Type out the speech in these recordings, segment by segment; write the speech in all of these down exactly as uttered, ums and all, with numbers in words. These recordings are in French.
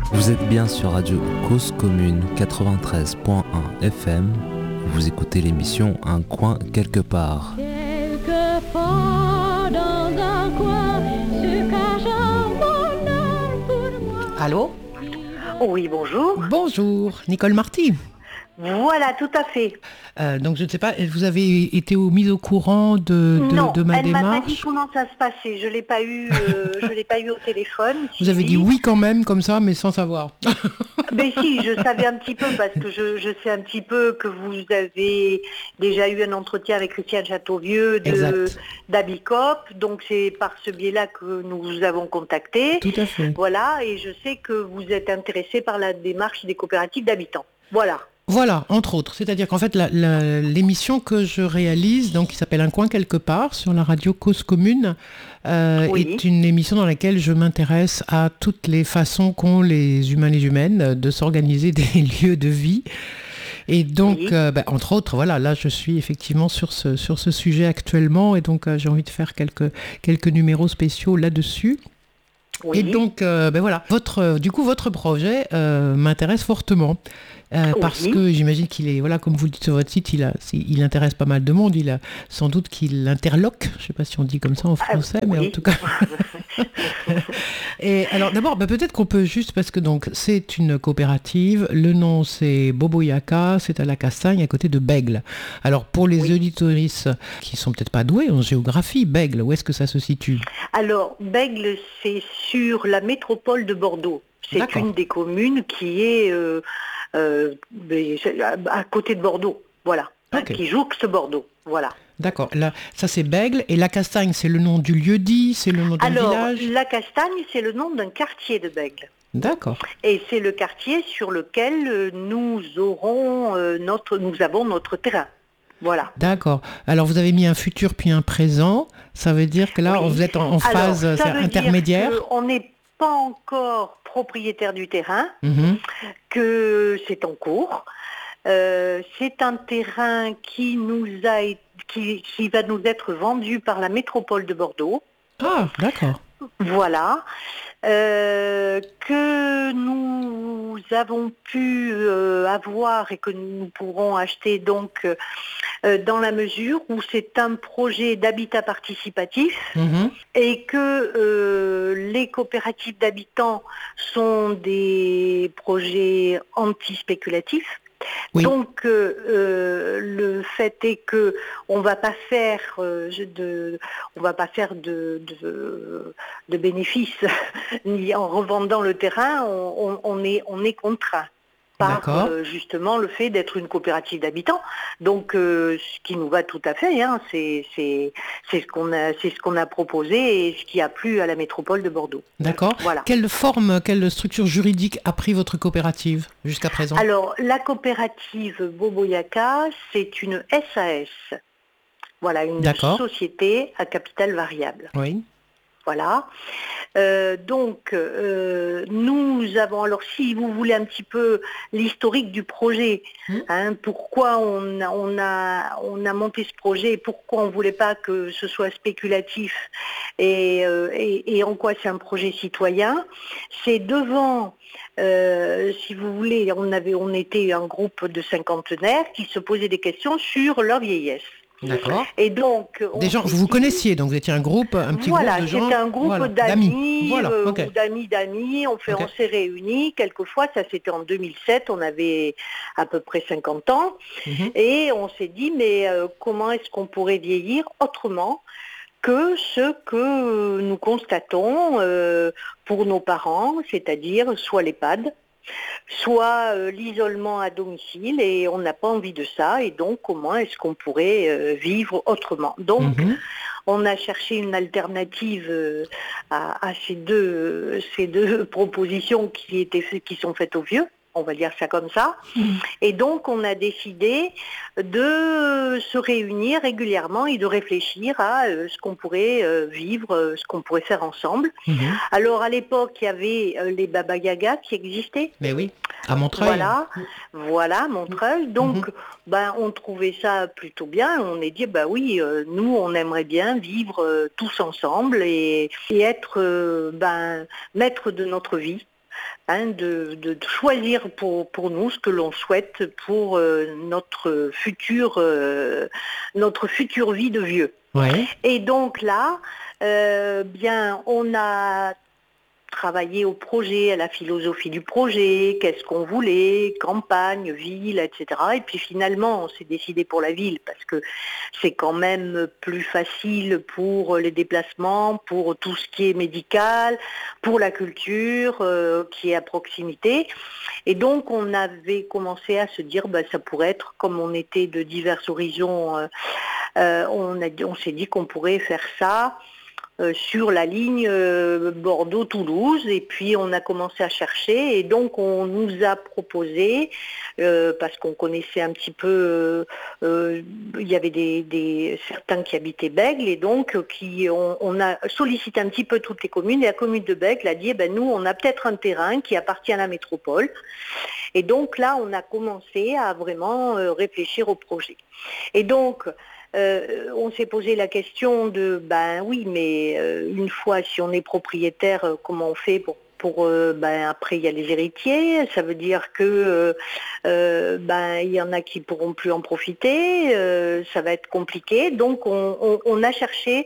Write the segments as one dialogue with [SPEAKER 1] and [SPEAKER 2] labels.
[SPEAKER 1] Vous êtes bien sur Radio Cause Commune quatre-vingt-treize point un F M. Vous écoutez l'émission Un coin quelque part.
[SPEAKER 2] Quelque part dans un coin se cache un bonheur pour moi.
[SPEAKER 3] Allô ?
[SPEAKER 4] Oui, bonjour.
[SPEAKER 3] Bonjour, Nicole Marty.
[SPEAKER 4] Voilà, tout à fait.
[SPEAKER 3] Euh, donc je ne sais pas, vous avez été au, mise au courant de, de,
[SPEAKER 4] non,
[SPEAKER 3] de ma
[SPEAKER 4] elle m'a
[SPEAKER 3] démarche.
[SPEAKER 4] pas dit comment ça se passait. Je l'ai pas eu, euh, je l'ai pas eu au téléphone.
[SPEAKER 3] Vous avez dit oui quand même, comme ça, mais sans savoir.
[SPEAKER 4] Mais si, je savais un petit peu parce que je, je sais un petit peu que vous avez déjà eu un entretien avec Christiane Châteauvieux de d'Abicop. Donc c'est par ce biais-là que nous vous avons contacté.
[SPEAKER 3] Tout à fait.
[SPEAKER 4] Voilà, et je sais que vous êtes intéressé par la démarche des coopératives d'habitants. Voilà.
[SPEAKER 3] Voilà, entre autres. C'est-à-dire qu'en fait, la, la, l'émission que je réalise, donc qui s'appelle Un coin quelque part, sur la radio Cause Commune, euh, oui. est une émission dans laquelle je m'intéresse à toutes les façons qu'ont les humains, les humaines, de s'organiser des lieux de vie. Et donc, oui. euh, bah, entre autres, voilà, là, je suis effectivement sur ce, sur ce sujet actuellement, et donc euh, j'ai envie de faire quelques, quelques numéros spéciaux là-dessus. Oui. Et donc, euh, ben voilà, votre, du coup, votre projet euh, m'intéresse fortement. Euh, oui. Parce que j'imagine qu'il est, voilà, comme vous le dites sur votre site, il, a, il intéresse pas mal de monde. Il a sans doute qu'il interloque, je ne sais pas si on dit comme ça en français, ah, mais oui. en tout cas. Et alors d'abord, bah, peut-être qu'on peut juste, parce que donc c'est une coopérative, le nom c'est Boboyaka, c'est à la Castagne, à côté de Bègle. Alors pour les oui. auditoristes qui sont peut-être pas doués en géographie, Bègle, où est-ce que ça se situe ?
[SPEAKER 4] Alors Bègle, c'est sur la métropole de Bordeaux. C'est D'accord. une des communes qui est euh, euh, à côté de Bordeaux, voilà, okay. qui jouxte Bordeaux, voilà.
[SPEAKER 3] D'accord, là, ça c'est Bègle, et la Castagne, c'est le nom du lieu-dit, c'est le nom d'un
[SPEAKER 4] Alors,
[SPEAKER 3] village ?
[SPEAKER 4] La Castagne, c'est le nom d'un quartier de Bègle.
[SPEAKER 3] D'accord.
[SPEAKER 4] Et c'est le quartier sur lequel nous aurons euh, notre, nous avons notre terrain. Voilà.
[SPEAKER 3] D'accord. Alors vous avez mis un futur puis un présent, ça veut dire que là, oui. vous êtes en, en phase
[SPEAKER 4] Alors, ça veut
[SPEAKER 3] intermédiaire.
[SPEAKER 4] Dire on n'est pas encore propriétaire du terrain, mm-hmm. que c'est en cours. Euh, c'est un terrain qui nous a qui, qui va nous être vendu par la métropole de Bordeaux.
[SPEAKER 3] Ah, d'accord.
[SPEAKER 4] Voilà. Euh, que nous avons pu euh, avoir et que nous pourrons acheter donc euh, dans la mesure où c'est un projet d'habitat participatif mmh. et que euh, les coopératives d'habitants sont des projets anti-spéculatifs. Oui. Donc euh, euh, le fait est que on va pas faire euh, de, on va pas faire de, de, de bénéfices ni en revendant le terrain, on, on est on est contraint par euh, justement le fait d'être une coopérative d'habitants. Donc euh, ce qui nous va tout à fait, hein, c'est, c'est, c'est, ce qu'on a, c'est ce qu'on a proposé et ce qui a plu à la métropole de Bordeaux.
[SPEAKER 3] D'accord. Voilà. Quelle forme, quelle structure juridique a pris votre coopérative jusqu'à présent ?
[SPEAKER 4] Alors la coopérative Boboyaka, c'est une S A S. Voilà, une D'accord. société à capital variable.
[SPEAKER 3] Oui.
[SPEAKER 4] Voilà. Euh, donc, euh, nous avons, alors si vous voulez un petit peu l'historique du projet, mmh. hein, pourquoi on a, on, a, on a monté ce projet, pourquoi on ne voulait pas que ce soit spéculatif et, euh, et, et en quoi c'est un projet citoyen, c'est devant... Euh, si vous voulez, on, avait, on était un groupe de cinquantenaires qui se posaient des questions sur leur vieillesse.
[SPEAKER 3] D'accord.
[SPEAKER 4] Et donc,
[SPEAKER 3] des gens, vous vous connaissiez, donc vous étiez un groupe, un petit
[SPEAKER 4] voilà,
[SPEAKER 3] groupe de gens.
[SPEAKER 4] Voilà, c'était un groupe
[SPEAKER 3] voilà,
[SPEAKER 4] d'amis,
[SPEAKER 3] d'amis. Voilà,
[SPEAKER 4] euh,
[SPEAKER 3] okay.
[SPEAKER 4] ou d'amis d'amis. On, fait, okay. on s'est réunis quelquefois, ça c'était en deux mille sept, on avait à peu près cinquante ans, mm-hmm. et on s'est dit, mais euh, comment est-ce qu'on pourrait vieillir autrement que ce que nous constatons euh, pour nos parents, c'est-à-dire soit l'EHPAD, soit euh, l'isolement à domicile, et on n'a pas envie de ça, et donc comment est-ce qu'on pourrait euh, vivre autrement. Donc mmh. on a cherché une alternative euh, à, à ces, deux, euh, ces deux propositions qui, étaient, qui sont faites aux vieux, on va dire ça comme ça, mmh. et donc on a décidé de se réunir régulièrement et de réfléchir à euh, ce qu'on pourrait euh, vivre, euh, ce qu'on pourrait faire ensemble. Mmh. Alors à l'époque, il y avait euh, les Baba Yaga qui existaient.
[SPEAKER 3] Mais oui, à Montreuil.
[SPEAKER 4] Voilà, voilà, Montreuil. Donc, mmh. ben, on trouvait ça plutôt bien. On est dit, bah oui, euh, nous, on aimerait bien vivre euh, tous ensemble et, et être euh, ben, maître de notre vie. hein, de, de, de choisir pour, pour nous ce que l'on souhaite pour euh, notre future, euh, notre future vie de vieux.
[SPEAKER 3] Ouais.
[SPEAKER 4] Et donc là, euh, bien, on a travailler au projet, à la philosophie du projet, qu'est-ce qu'on voulait, campagne, ville, et cetera. Et puis finalement, on s'est décidé pour la ville parce que c'est quand même plus facile pour les déplacements, pour tout ce qui est médical, pour la culture euh, qui est à proximité. Et donc on avait commencé à se dire, bah, ça pourrait être, comme on était de divers horizons, euh, euh, on, a, on s'est dit qu'on pourrait faire ça Euh, sur la ligne euh, Bordeaux-Toulouse, et puis on a commencé à chercher, et donc on nous a proposé, euh, parce qu'on connaissait un petit peu, euh, euh, il y avait des, des, certains qui habitaient Bègle, et donc qui, on, on a sollicité un petit peu toutes les communes, et la commune de Bègle a dit, eh ben, nous on a peut-être un terrain qui appartient à la métropole, et donc là on a commencé à vraiment euh, réfléchir au projet. Et donc, Euh, on s'est posé la question de, ben oui, mais euh, une fois, si on est propriétaire, euh, comment on fait pour, pour euh, ben après il y a les héritiers, ça veut dire que euh, euh, ben il y en a qui pourront plus en profiter, euh, ça va être compliqué. Donc on, on, on a cherché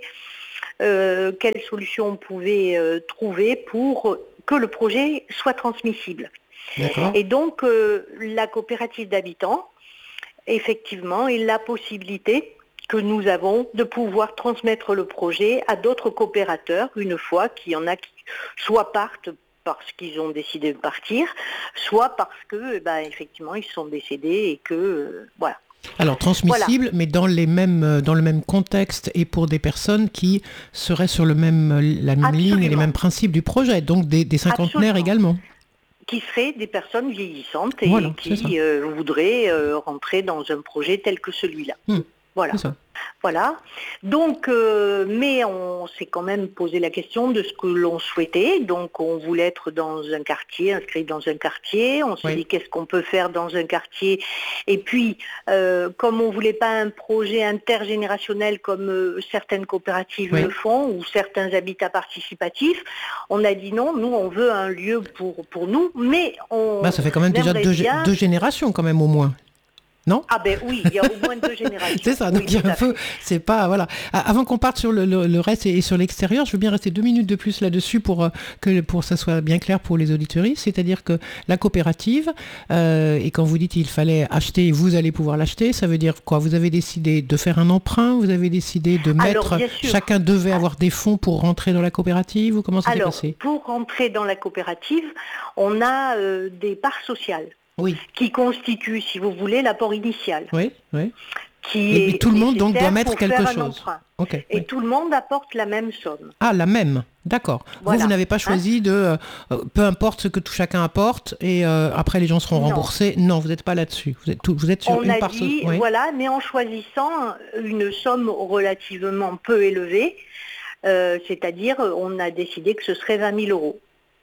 [SPEAKER 4] euh, quelle solution on pouvait euh, trouver pour que le projet soit transmissible.
[SPEAKER 3] D'accord.
[SPEAKER 4] Et donc euh, la coopérative d'habitants, effectivement, et la possibilité que nous avons de pouvoir transmettre le projet à d'autres coopérateurs, une fois qu'il y en a qui soit partent parce qu'ils ont décidé de partir, soit parce que, ben, effectivement, ils sont décédés et que, euh, voilà.
[SPEAKER 3] Alors transmissible, voilà. Mais dans les mêmes, dans le même contexte et pour des personnes qui seraient sur le même, la même
[SPEAKER 4] Absolument.
[SPEAKER 3] ligne et les mêmes principes du projet, donc des, des cinquantenaires
[SPEAKER 4] Absolument.
[SPEAKER 3] également.
[SPEAKER 4] Qui seraient des personnes vieillissantes et
[SPEAKER 3] voilà,
[SPEAKER 4] qui euh, voudraient euh, rentrer dans un projet tel que celui-là.
[SPEAKER 3] Mmh.
[SPEAKER 4] Voilà. Voilà. Donc, euh, mais on s'est quand même posé la question de ce que l'on souhaitait. Donc, on voulait être dans un quartier, inscrit dans un quartier. On s'est oui. dit qu'est-ce qu'on peut faire dans un quartier. Et puis, euh, comme on voulait pas un projet intergénérationnel comme euh, certaines coopératives oui. le font, ou certains habitats participatifs, on a dit non, nous, on veut un lieu pour, pour nous, mais on...
[SPEAKER 3] Bah, ça fait quand même déjà deux, bien... deux générations quand même au moins. Non ?
[SPEAKER 4] Ah ben oui, il y a au moins deux générations.
[SPEAKER 3] C'est ça, donc
[SPEAKER 4] oui,
[SPEAKER 3] il y a un peu, c'est pas, voilà. Avant qu'on parte sur le, le, le reste et, et sur l'extérieur, je veux bien rester deux minutes de plus là-dessus pour que pour ça soit bien clair pour les auditeuristes. C'est-à-dire que la coopérative, euh, et quand vous dites il fallait acheter, vous allez pouvoir l'acheter, ça veut dire quoi ? Vous avez décidé de faire un emprunt, vous avez décidé de mettre, alors, chacun devait avoir des fonds pour rentrer dans la coopérative, ou comment ça s'est passé ?
[SPEAKER 4] Pour rentrer dans la coopérative, on a euh, des parts sociales.
[SPEAKER 3] Oui.
[SPEAKER 4] Qui constitue, si vous voulez, l'apport initial.
[SPEAKER 3] Oui, oui.
[SPEAKER 4] Qui
[SPEAKER 3] et,
[SPEAKER 4] est
[SPEAKER 3] et tout le monde donc doit mettre quelque chose.
[SPEAKER 4] Okay, et oui. tout le monde apporte la même somme.
[SPEAKER 3] Ah, la même, d'accord. Voilà. Vous, vous n'avez pas choisi hein de, euh, peu importe ce que tout chacun apporte, et euh, après les gens seront non. remboursés. Non, vous n'êtes pas là-dessus. Vous êtes, tout, vous êtes sur
[SPEAKER 4] on
[SPEAKER 3] une
[SPEAKER 4] a
[SPEAKER 3] part.
[SPEAKER 4] dit,
[SPEAKER 3] oui.
[SPEAKER 4] voilà, mais en choisissant une somme relativement peu élevée, euh, c'est-à-dire on a décidé que ce serait vingt mille euros.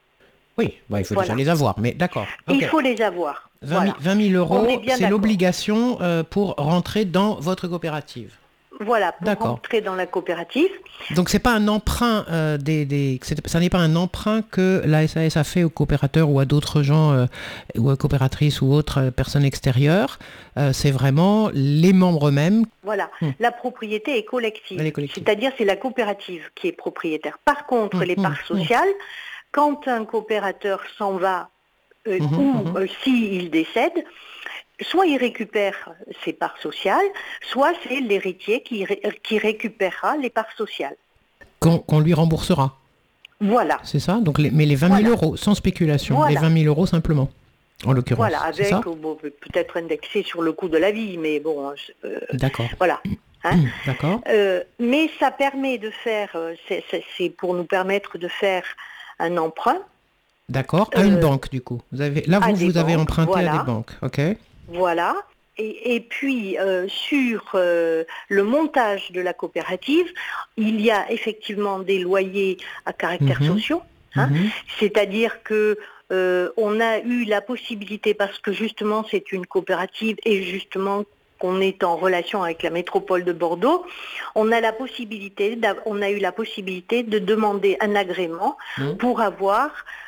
[SPEAKER 3] Oui, bah, il faut voilà. déjà les avoir, mais d'accord.
[SPEAKER 4] Okay. Il faut les avoir.
[SPEAKER 3] vingt mille euros, c'est l'obligation euh, pour rentrer dans votre coopérative.
[SPEAKER 4] Voilà, pour d'accord. rentrer dans la coopérative.
[SPEAKER 3] Donc c'est pas un emprunt, euh, des, des, ça n'est pas un emprunt que la S A S a fait aux coopérateurs ou à d'autres gens, euh, ou à coopératrices ou autres euh, personnes extérieures. Euh, c'est vraiment les membres eux-mêmes.
[SPEAKER 4] Voilà, hum. la propriété est collective. est collective. C'est-à-dire c'est la coopérative qui est propriétaire. Par contre, hum, les hum, parts sociales, hum. quand un coopérateur s'en va euh, mmh, ou mmh. euh, s'il décède, soit il récupère ses parts sociales, soit c'est l'héritier qui, ré- qui récupérera les parts sociales.
[SPEAKER 3] Qu'on, qu'on lui remboursera.
[SPEAKER 4] Voilà.
[SPEAKER 3] C'est ça. Donc les, mais les vingt mille voilà. euros, sans spéculation, voilà. les vingt mille euros simplement, en l'occurrence.
[SPEAKER 4] Voilà, avec bon, peut-être indexé sur le coût de la vie, mais bon.
[SPEAKER 3] Euh, D'accord.
[SPEAKER 4] Voilà. Hein
[SPEAKER 3] mmh, d'accord.
[SPEAKER 4] Euh, mais ça permet de faire, c'est, c'est, c'est pour nous permettre de faire un emprunt.
[SPEAKER 3] D'accord, à euh, une banque du coup. Vous avez, là, vous, vous avez emprunté voilà. à des banques, ok.
[SPEAKER 4] Voilà. Et, et puis, euh, sur euh, le montage de la coopérative, il y a effectivement des loyers à caractère mmh. sociaux. Hein, mmh. C'est-à-dire que euh, on a eu la possibilité, parce que justement c'est une coopérative et justement qu'on est en relation avec la métropole de Bordeaux, on a la possibilité, on a eu la possibilité de demander un agrément mmh. pour avoir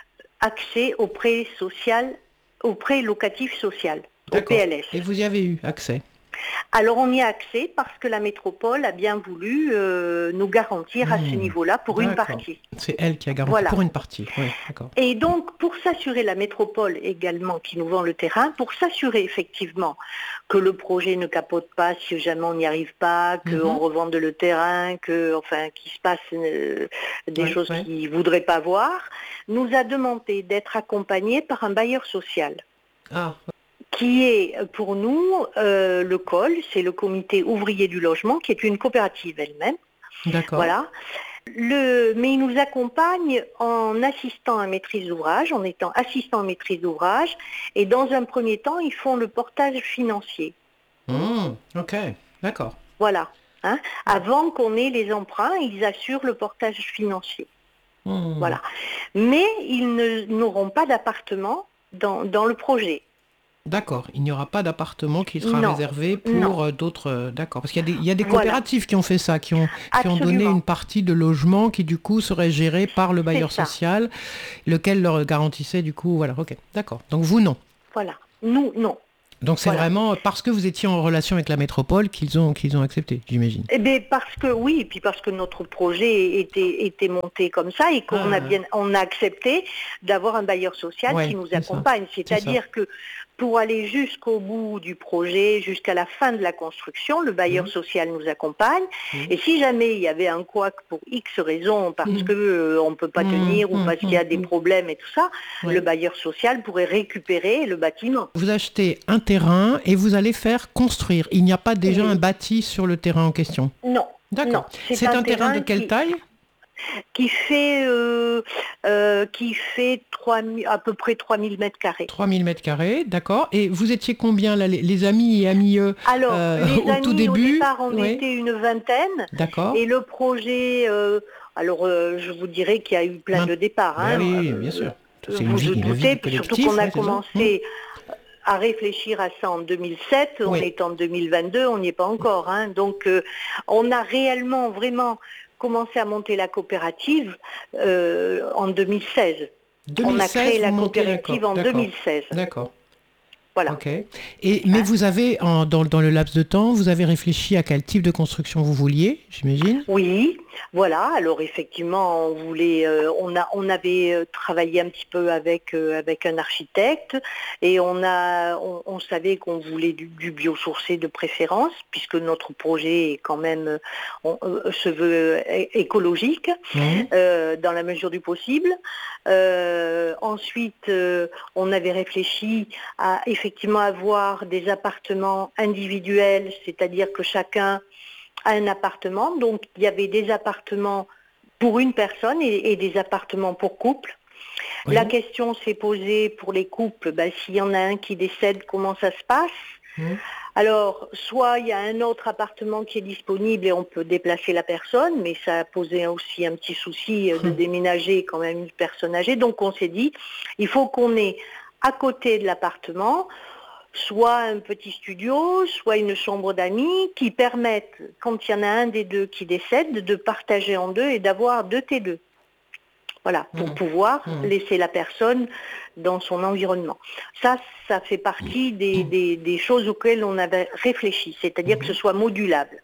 [SPEAKER 4] accès au prêt social, au prêt locatif social, au
[SPEAKER 3] D'accord.
[SPEAKER 4] P L S.
[SPEAKER 3] Et vous y avez eu accès?
[SPEAKER 4] Alors on y a accès parce que la métropole a bien voulu euh, nous garantir mmh. à ce niveau-là pour
[SPEAKER 3] D'accord.
[SPEAKER 4] une partie.
[SPEAKER 3] C'est elle qui a garanti
[SPEAKER 4] voilà.
[SPEAKER 3] pour une partie. Oui, d'accord.
[SPEAKER 4] Et donc pour s'assurer, la métropole également qui nous vend le terrain, pour s'assurer effectivement que le projet ne capote pas si jamais on n'y arrive pas, qu'on mmh. revende le terrain, que enfin qu'il se passe euh, des ouais, choses ouais. qu'ils ne voudraient pas voir, nous a demandé d'être accompagnés par un bailleur social.
[SPEAKER 3] Ah.
[SPEAKER 4] Qui est pour nous euh, le C O L, c'est le comité ouvrier du logement, qui est une coopérative elle-même.
[SPEAKER 3] D'accord.
[SPEAKER 4] Voilà. Le, mais il nous accompagne en assistant à maîtrise d'ouvrage, en étant assistant à maîtrise d'ouvrage, et dans un premier temps, ils font le portage financier.
[SPEAKER 3] Mmh, ok, d'accord.
[SPEAKER 4] Voilà. Hein. Avant qu'on ait les emprunts, ils assurent le portage financier. Mmh. Voilà. Mais ils ne, n'auront pas d'appartement dans, dans le projet.
[SPEAKER 3] D'accord, il n'y aura pas d'appartement qui sera
[SPEAKER 4] non,
[SPEAKER 3] réservé pour
[SPEAKER 4] non.
[SPEAKER 3] d'autres... Euh, d'accord, parce qu'il y a des, il y a des coopératives voilà. qui ont fait ça, qui ont, qui ont donné une partie de logement qui du coup serait gérée par le bailleur social, lequel leur garantissait du coup... Voilà, ok, d'accord. Donc vous, non.
[SPEAKER 4] Voilà, nous, non.
[SPEAKER 3] Donc c'est voilà. vraiment parce que vous étiez en relation avec la métropole qu'ils ont, qu'ils ont accepté, j'imagine.
[SPEAKER 4] Eh bien parce que oui, et puis parce que notre projet était, était monté comme ça et qu'on ah. a, bien, on a accepté d'avoir un bailleur social ouais, qui nous accompagne. C'est C'est-à-dire c'est que pour aller jusqu'au bout du projet, jusqu'à la fin de la construction, le bailleur mmh. social nous accompagne. Mmh. Et si jamais il y avait un couac pour X raisons, parce mmh. qu'on euh, ne peut pas tenir mmh. ou parce mmh. qu'il y a des problèmes et tout ça, ouais. le bailleur social pourrait récupérer le bâtiment.
[SPEAKER 3] Vous achetez un terrain et vous allez faire construire. Il n'y a pas déjà mmh. un bâti sur le terrain en question?
[SPEAKER 4] Non.
[SPEAKER 3] D'accord.
[SPEAKER 4] Non,
[SPEAKER 3] c'est, c'est un, un terrain, terrain de quelle qui... taille?
[SPEAKER 4] Qui fait, euh, euh, qui fait trois, à peu près trois mille mètres carrés.
[SPEAKER 3] trois mille mètres carrés, d'accord. Et vous étiez combien, là, les, les amis et amis euh,
[SPEAKER 4] Alors, euh, les
[SPEAKER 3] au
[SPEAKER 4] amis,
[SPEAKER 3] tout début?
[SPEAKER 4] Au départ, on
[SPEAKER 3] ouais.
[SPEAKER 4] était une vingtaine.
[SPEAKER 3] D'accord.
[SPEAKER 4] Et le projet, euh, alors euh, je vous dirais qu'il y a eu plein vingt... de départs. Hein.
[SPEAKER 3] Oui, bien sûr.
[SPEAKER 4] C'est vous vous doutez, surtout qu'on a ouais, commencé hum. à réfléchir à ça en deux mille sept, oui. on est en deux mille vingt-deux, on n'y est pas encore. Hein. Donc, euh, on a réellement, vraiment... commencé à monter la coopérative euh, en deux mille seize.
[SPEAKER 3] deux mille seize. On a
[SPEAKER 4] créé la coopérative en
[SPEAKER 3] d'accord.
[SPEAKER 4] deux mille seize.
[SPEAKER 3] D'accord.
[SPEAKER 4] Voilà.
[SPEAKER 3] Ok. Et, mais hein? vous avez, en, dans, dans le laps de temps, vous avez réfléchi à quel type de construction vous vouliez, j'imagine?
[SPEAKER 4] Oui, voilà. Alors effectivement, on voulait, euh, on a, on avait travaillé un petit peu avec euh, avec un architecte et on a, on, on savait qu'on voulait du, du biosourcé de préférence, puisque notre projet est quand même, on, euh, se veut écologique mmh. euh, dans la mesure du possible. Euh, ensuite, euh, on avait réfléchi à effectivement avoir des appartements individuels, c'est-à-dire que chacun a un appartement. Donc, il y avait des appartements pour une personne et, et des appartements pour couple. Oui. La question s'est posée pour les couples, ben, s'il y en a un qui décède, comment ça se passe ? Mmh. Alors, soit il y a un autre appartement qui est disponible et on peut déplacer la personne, mais ça a posé aussi un petit souci de mmh. déménager quand même une personne âgée. Donc, on s'est dit, il faut qu'on ait à côté de l'appartement, soit un petit studio, soit une chambre d'amis qui permettent, quand il y en a un des deux qui décède, de partager en deux et d'avoir deux T deux. Voilà, pour mmh. pouvoir mmh. laisser la personne dans son environnement. Ça, ça fait partie des, des, des choses auxquelles on avait réfléchi, c'est-à-dire mmh. que ce soit modulable.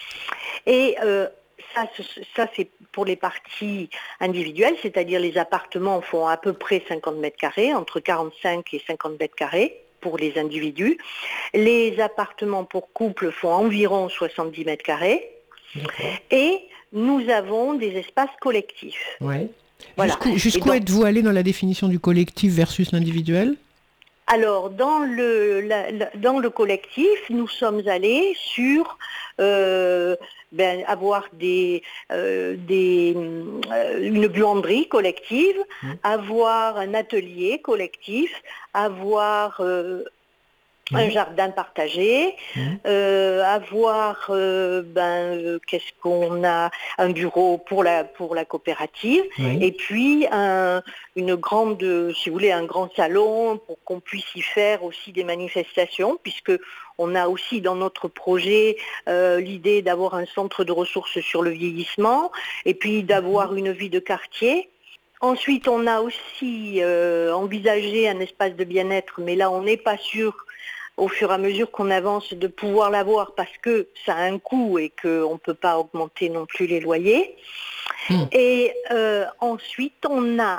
[SPEAKER 4] Et euh, ça, ça, c'est pour les parties individuelles, c'est-à-dire les appartements font à peu près cinquante mètres carrés, entre quarante-cinq et cinquante mètres carrés pour les individus. Les appartements pour couple font environ soixante-dix mètres carrés. Okay. Et nous avons des espaces collectifs.
[SPEAKER 3] Ouais. Voilà. Jusqu'où, jusqu'où donc, êtes-vous allé dans la définition du collectif versus l'individuel ?
[SPEAKER 4] Alors, dans le, la, la, dans le collectif, nous sommes allés sur euh, ben, avoir des, euh, des, euh, une buanderie collective, mmh. avoir un atelier collectif, avoir euh, mmh. un jardin partagé, mmh. euh, avoir euh, ben, euh, qu'est-ce qu'on a, un bureau pour la, pour la coopérative, oui. et puis un, une grande, si vous voulez, un grand salon pour qu'on puisse y faire aussi des manifestations, puisque on a aussi dans notre projet euh, l'idée d'avoir un centre de ressources sur le vieillissement, et puis d'avoir mmh. une vie de quartier. Ensuite, on a aussi euh, envisagé un espace de bien-être, mais là, on n'est pas sûr, au fur et à mesure qu'on avance, de pouvoir l'avoir parce que ça a un coût et qu'on ne peut pas augmenter non plus les loyers. Mmh. Et euh, ensuite, on a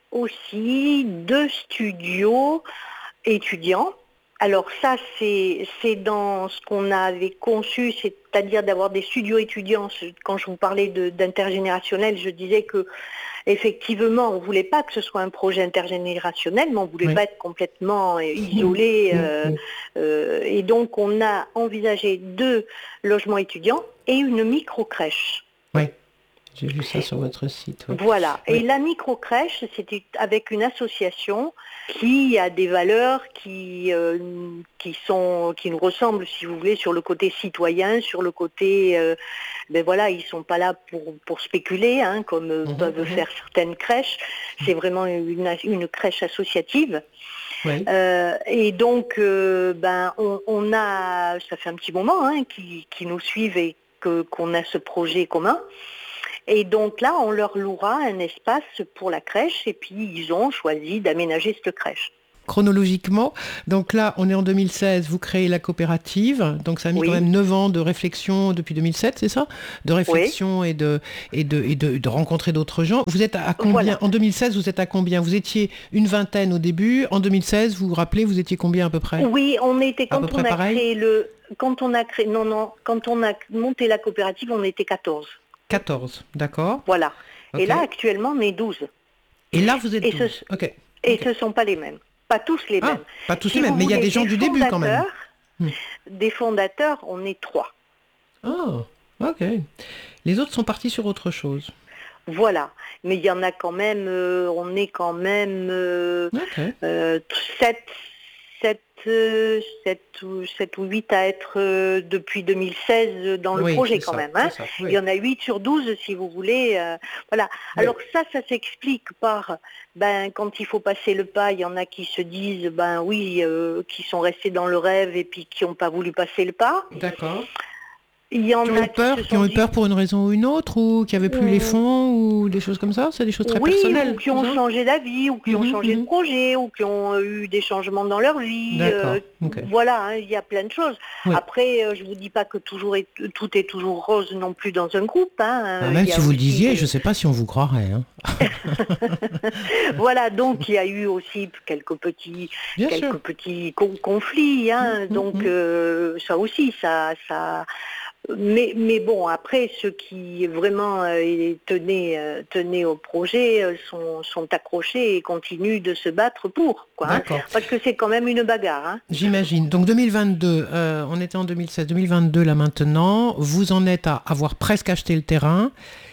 [SPEAKER 4] aussi deux studios étudiants. Alors ça, c'est, c'est dans ce qu'on avait conçu, c'est-à-dire d'avoir des studios étudiants. Quand je vous parlais de, d'intergénérationnel, je disais que effectivement, on ne voulait pas que ce soit un projet intergénérationnel, mais on ne voulait oui. pas être complètement isolé. Euh, euh, et donc, on a envisagé deux logements étudiants et une micro-crèche.
[SPEAKER 3] Oui, j'ai vu ça sur votre site. Oui.
[SPEAKER 4] Voilà.
[SPEAKER 3] Oui.
[SPEAKER 4] Et la micro-crèche, c'était avec une association qui a des valeurs qui, euh, qui, sont, qui nous ressemblent, si vous voulez, sur le côté citoyen, sur le côté... Euh, ben voilà, ils ne sont pas là pour, pour spéculer, hein, comme mmh, peuvent mmh. faire certaines crèches. C'est vraiment une, une crèche associative. Oui. Euh, et donc, euh, ben, on, on a, ça fait un petit moment hein, qui, qui nous suivent et que, qu'on a ce projet commun. Et donc là, on leur louera un espace pour la crèche et puis ils ont choisi d'aménager cette crèche.
[SPEAKER 3] Chronologiquement, donc là, on est en deux mille seize, vous créez la coopérative, donc ça a mis oui. quand même neuf ans de réflexion depuis deux mille sept, c'est ça ? De réflexion oui. et, de, et, de, et de, de rencontrer d'autres gens. Vous êtes à combien voilà. En deux mille seize, vous êtes à combien ? Vous étiez une vingtaine au début, en deux mille seize, vous vous rappelez, vous étiez combien à peu près ?
[SPEAKER 4] Oui, on était, quand on a
[SPEAKER 3] pareil
[SPEAKER 4] créé le... Quand on a créé, non, non, quand on a monté la coopérative, on était quatorze.
[SPEAKER 3] quatorze, d'accord.
[SPEAKER 4] Voilà. Okay. Et là, actuellement, on est douze.
[SPEAKER 3] Et là, vous êtes
[SPEAKER 4] et
[SPEAKER 3] douze.
[SPEAKER 4] Ce,
[SPEAKER 3] okay.
[SPEAKER 4] Et
[SPEAKER 3] okay.
[SPEAKER 4] ce ne sont pas les mêmes. Pas tous les
[SPEAKER 3] ah,
[SPEAKER 4] mêmes.
[SPEAKER 3] Pas tous
[SPEAKER 4] si
[SPEAKER 3] les mêmes, mais il y a des gens
[SPEAKER 4] des
[SPEAKER 3] du début quand même.
[SPEAKER 4] Hmm. Des fondateurs, on est trois.
[SPEAKER 3] Oh, ok. Les autres sont partis sur autre chose.
[SPEAKER 4] Voilà. Mais il y en a quand même, euh, on est quand même euh,
[SPEAKER 3] okay.
[SPEAKER 4] euh, sept, sept, euh, sept, sept ou huit à être euh, depuis deux mille seize dans le
[SPEAKER 3] oui,
[SPEAKER 4] projet quand
[SPEAKER 3] ça,
[SPEAKER 4] même. Hein.
[SPEAKER 3] Ça, oui.
[SPEAKER 4] Il y en a huit sur douze si vous voulez. Euh, voilà. Oui. Alors ça, ça s'explique par, ben, quand il faut passer le pas, il y en a qui se disent, ben oui, euh, qui sont restés dans le rêve et puis qui n'ont pas voulu passer le pas.
[SPEAKER 3] D'accord.
[SPEAKER 4] Il y en
[SPEAKER 3] qui ont
[SPEAKER 4] a
[SPEAKER 3] eu peur,
[SPEAKER 4] qui,
[SPEAKER 3] qui ont eu
[SPEAKER 4] dit...
[SPEAKER 3] peur pour une raison ou une autre, ou qui n'avaient plus mmh. les fonds, ou des choses comme ça. C'est des choses très
[SPEAKER 4] oui,
[SPEAKER 3] personnelles.
[SPEAKER 4] Ou qui ont changé d'avis, ou qui mmh, ont changé mmh. de projet, ou qui ont eu des changements dans leur vie.
[SPEAKER 3] Euh, okay.
[SPEAKER 4] Voilà, hein, il y a plein de choses. Oui. Après, euh, je ne vous dis pas que toujours est, tout est toujours rose non plus dans un groupe. Hein.
[SPEAKER 3] Ah, même si vous le disiez, des... je ne sais pas si on vous croirait. Hein.
[SPEAKER 4] Voilà, donc il y a eu aussi quelques petits,
[SPEAKER 3] Bien
[SPEAKER 4] quelques
[SPEAKER 3] sûr.
[SPEAKER 4] petits con- conflits. Hein. Mmh, donc mmh. Euh, ça aussi, ça... ça Mais, mais bon, après, ceux qui vraiment euh, tenaient, euh, tenaient au projet euh, sont, sont accrochés et continuent de se battre pour. Quoi, hein, parce que c'est quand même une bagarre. Hein.
[SPEAKER 3] J'imagine. Donc deux mille vingt-deux, euh, on était en deux mille seize, deux mille vingt-deux là maintenant, vous en êtes à avoir presque acheté le terrain.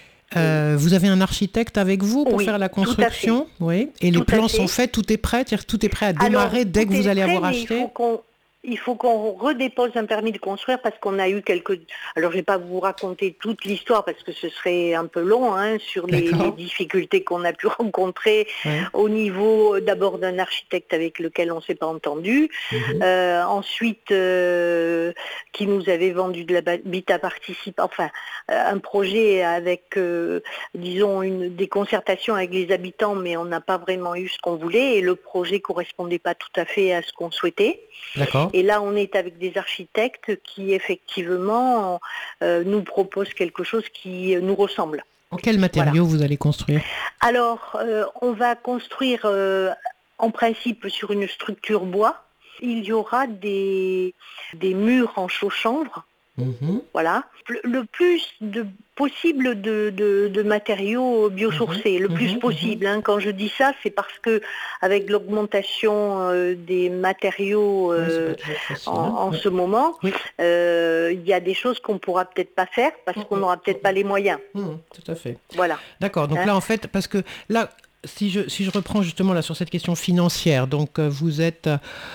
[SPEAKER 3] Euh, oui. Vous avez un architecte avec vous pour
[SPEAKER 4] oui,
[SPEAKER 3] faire la construction, oui. Et tout les plans sont faits, tout est prêt, tout est prêt à démarrer Alors, dès que vous allez
[SPEAKER 4] prêt,
[SPEAKER 3] avoir acheté.
[SPEAKER 4] Il faut qu'on... Il faut qu'on redépose un permis de construire parce qu'on a eu quelques... Alors, je ne vais pas vous raconter toute l'histoire parce que ce serait un peu long hein, sur les, les difficultés qu'on a pu rencontrer ouais. au niveau d'abord d'un architecte avec lequel on ne s'est pas entendu, mm-hmm. euh, ensuite euh, qui nous avait vendu de l'habitat participatif, enfin un projet avec, euh, disons, une, des concertations avec les habitants, mais on n'a pas vraiment eu ce qu'on voulait et le projet ne correspondait pas tout à fait à ce qu'on souhaitait.
[SPEAKER 3] D'accord.
[SPEAKER 4] Et là, on est avec des architectes qui, effectivement, euh, nous proposent quelque chose qui nous ressemble.
[SPEAKER 3] En quels matériaux voilà. vous allez construire ?
[SPEAKER 4] Alors, euh, on va construire, euh, en principe, sur une structure bois. Il y aura des, des murs en chaux-chanvre. Mmh. Voilà. Le plus de possible de, de, de matériaux biosourcés, mmh. le plus mmh. possible. Hein. Quand je dis ça, c'est parce que avec l'augmentation euh, des matériaux euh, oui, facile, en, hein. en oui. ce moment, il oui. euh, y a des choses qu'on pourra peut-être pas faire parce mmh. qu'on n'aura peut-être pas les moyens.
[SPEAKER 3] Mmh. Tout à fait.
[SPEAKER 4] Voilà.
[SPEAKER 3] D'accord. Donc hein. là, en fait, parce que là. Si je, si je reprends justement là sur cette question financière, donc euh, vous êtes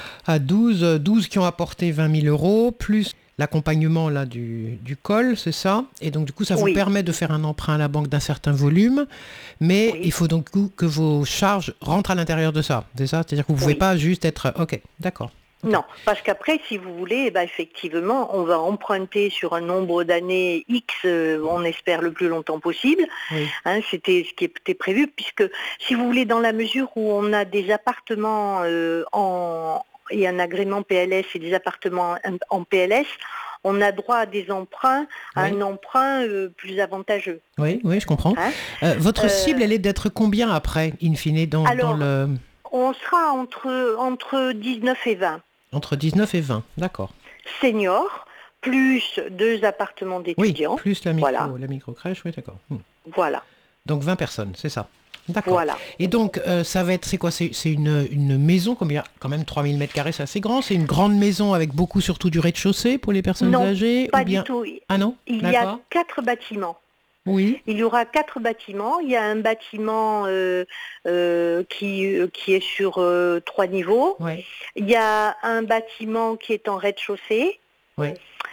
[SPEAKER 3] à douze, douze qui ont apporté vingt mille euros, plus l'accompagnement là, du, du col, c'est ça ? Et donc du coup, ça vous oui. permet de faire un emprunt à la banque d'un certain volume, mais oui. il faut donc que vos charges rentrent à l'intérieur de ça, c'est ça ? C'est-à-dire que vous ne pouvez oui. pas juste être... Ok, d'accord.
[SPEAKER 4] Non, parce qu'après, si vous voulez, eh ben, effectivement, on va emprunter sur un nombre d'années X, euh, on espère le plus longtemps possible. Oui. Hein, c'était ce qui était prévu, puisque, si vous voulez, dans la mesure où on a des appartements euh, en, et un agrément P L S et des appartements en P L S, on a droit à des emprunts, à oui. un emprunt euh, plus avantageux.
[SPEAKER 3] Oui, oui, je comprends. Hein euh, votre euh, cible, elle est d'être combien après, in fine, dans,
[SPEAKER 4] alors,
[SPEAKER 3] dans le...
[SPEAKER 4] on sera entre, entre dix-neuf et vingt.
[SPEAKER 3] Entre dix-neuf et vingt, d'accord.
[SPEAKER 4] Senior, plus deux appartements d'étudiants.
[SPEAKER 3] Oui, plus la micro, voilà. la micro-crèche, oui, d'accord. Hmm.
[SPEAKER 4] Voilà.
[SPEAKER 3] Donc vingt personnes, c'est ça. D'accord.
[SPEAKER 4] Voilà.
[SPEAKER 3] Et donc, euh, ça va être, c'est quoi? C'est, c'est une, une maison, combien? Quand même trois mille mètres carrés, c'est assez grand. C'est une grande maison avec beaucoup, surtout du rez-de-chaussée pour les personnes
[SPEAKER 4] non,
[SPEAKER 3] âgées?
[SPEAKER 4] pas
[SPEAKER 3] ou bien...
[SPEAKER 4] du tout.
[SPEAKER 3] Ah non?
[SPEAKER 4] Il
[SPEAKER 3] d'accord.
[SPEAKER 4] y a quatre bâtiments.
[SPEAKER 3] Oui.
[SPEAKER 4] Il y aura quatre bâtiments. Il y a un bâtiment euh, euh, qui, qui est sur euh, trois niveaux.
[SPEAKER 3] Oui.
[SPEAKER 4] Il y a un bâtiment qui est en rez-de-chaussée.
[SPEAKER 3] Oui.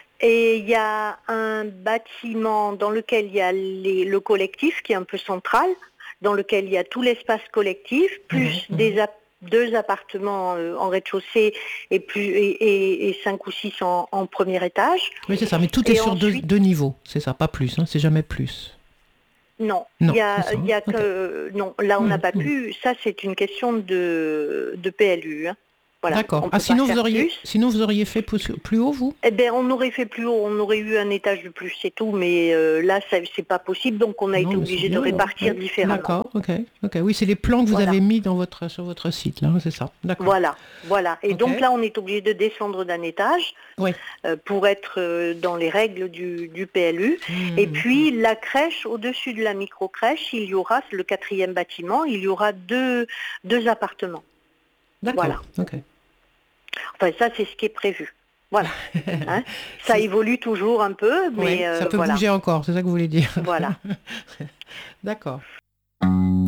[SPEAKER 4] Et il y a un bâtiment dans lequel il y a les, le collectif qui est un peu central, dans lequel il y a tout l'espace collectif, plus mmh. des ap- deux appartements euh, en rez-de-chaussée et, plus, et, et, et cinq ou six en, en premier étage.
[SPEAKER 3] Oui, c'est ça, mais tout est et sur ensuite... deux, deux niveaux, c'est ça, pas plus, hein, c'est jamais plus.
[SPEAKER 4] Non,
[SPEAKER 3] non
[SPEAKER 4] il y a,
[SPEAKER 3] ça,
[SPEAKER 4] il y a
[SPEAKER 3] okay.
[SPEAKER 4] que... Non, là on n'a mmh. pas pu, ça c'est une question de, de P L U. Hein. Voilà,
[SPEAKER 3] d'accord. Ah, sinon vous, auriez, sinon, vous auriez fait plus, plus haut, vous?
[SPEAKER 4] Eh bien, on aurait fait plus haut, on aurait eu un étage de plus, c'est tout, mais euh, là, ça, c'est pas possible, donc on a non, été obligé de répartir ouais. différemment.
[SPEAKER 3] D'accord, ok. ok. Oui, c'est les plans que vous voilà. avez mis dans votre, sur votre site, là, c'est ça. D'accord.
[SPEAKER 4] Voilà, voilà. Et okay. donc là, on est obligé de descendre d'un étage
[SPEAKER 3] oui.
[SPEAKER 4] euh, pour être euh, dans les règles du, du P L U. Mmh. Et puis, la crèche, au-dessus de la micro-crèche, il y aura, le quatrième bâtiment, il y aura deux, deux appartements.
[SPEAKER 3] D'accord,
[SPEAKER 4] voilà.
[SPEAKER 3] ok.
[SPEAKER 4] Enfin, ça, c'est ce qui est prévu. Voilà. Hein, ça évolue toujours un peu, mais...
[SPEAKER 3] Oui, ça
[SPEAKER 4] euh,
[SPEAKER 3] peut
[SPEAKER 4] voilà.
[SPEAKER 3] bouger encore, c'est ça que vous voulez dire.
[SPEAKER 4] Voilà.
[SPEAKER 3] D'accord.